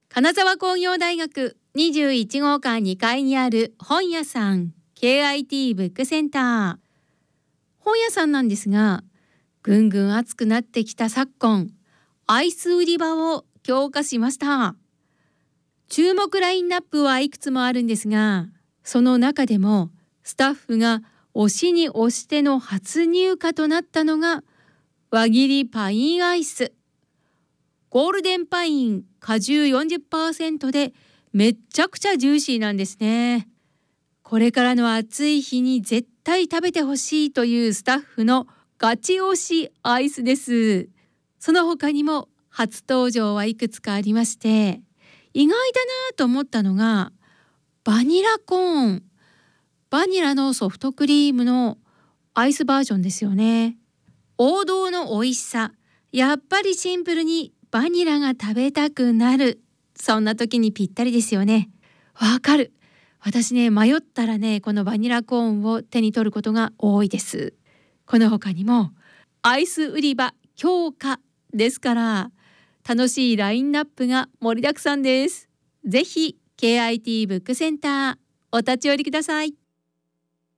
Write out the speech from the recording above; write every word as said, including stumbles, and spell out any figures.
金沢工業大学にじゅういち号館にかいにある本屋さん ケーアイティー ブックセンター。本屋さんなんですが、ぐんぐん暑くなってきた昨今、アイス売り場を強化しました。注目ラインナップはいくつもあるんですが、その中でもスタッフが推しに推しての初入荷となったのが輪切りパインアイス。ゴールデンパイン果汁 よんじゅっパーセント でめっちゃくちゃジューシーなんですね。これからの暑い日に絶対食べてほしいというスタッフのガチ推しアイスです。その他にも初登場はいくつかありまして、意外だなと思ったのがバニラコーン。バニラのソフトクリームのアイスバージョンですよね。王道の美味しさ、やっぱりシンプルにバニラが食べたくなる。そんな時にぴったりですよね。わかる。私ね、迷ったらね、このバニラコーンを手に取ることが多いです。この他にもアイス売り場強化ですから、楽しいラインナップが盛りだくさんです。ぜひ ケーアイティー ブックセンターお立ち寄りください。